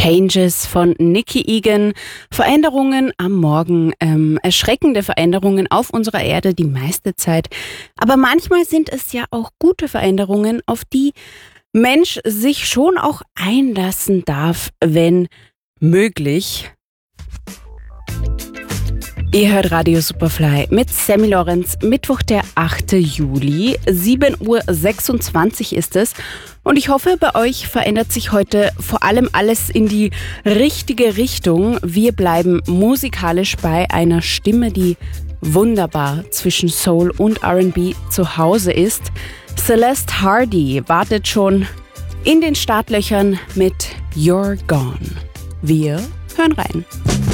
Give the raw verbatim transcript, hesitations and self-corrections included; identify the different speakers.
Speaker 1: Changes von Nicky Egan. Veränderungen am Morgen, ähm, erschreckende Veränderungen auf unserer Erde die meiste Zeit. Aber manchmal sind es ja auch gute Veränderungen, auf die Mensch sich schon auch einlassen darf, wenn möglich. Ihr hört Radio Superfly mit Sammy Lorenz, Mittwoch, der achte Juli, sieben Uhr sechsundzwanzig ist es. Und ich hoffe, bei euch verändert sich heute vor allem alles in die richtige Richtung. Wir bleiben musikalisch bei einer Stimme, die wunderbar zwischen Soul und R and B zu Hause ist. Celeste Hardy wartet schon in den Startlöchern mit You're Gone. Wir hören rein.